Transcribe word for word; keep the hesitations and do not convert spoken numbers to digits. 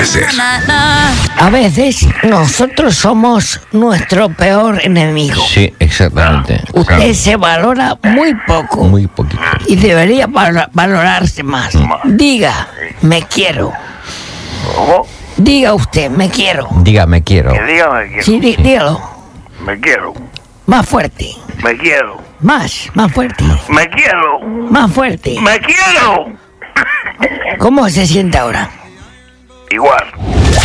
veces. A veces nosotros somos nuestro peor enemigo. Sí, exactamente. Usted Claro. se valora muy poco. Muy poquito. Y debería val- valorarse más. Diga, me quiero. ¿Cómo? Diga usted, me quiero. Diga, me quiero. Que diga me quiero. Sí, dí- dígalo. Me quiero. Más fuerte. Me quiero. Más, más fuerte. Me quiero. Más fuerte. Me quiero. ¿Cómo se siente ahora? Igual.